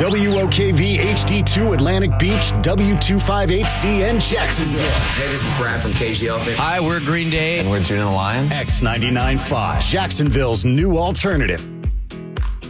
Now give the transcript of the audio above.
WOKV HD2 Atlantic Beach, W258CN Jacksonville. Hey, this is Brad from Cage the Elephant. Hi, we're Green Day. And we're June and the Lion. X99.5, Jacksonville's new alternative.